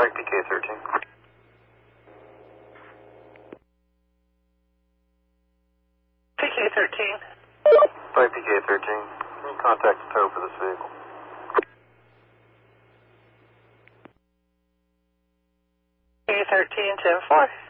Flight PK-13. PK-13. Flight PK-13. Can you contact the tow for this vehicle? PK-13, 10-4.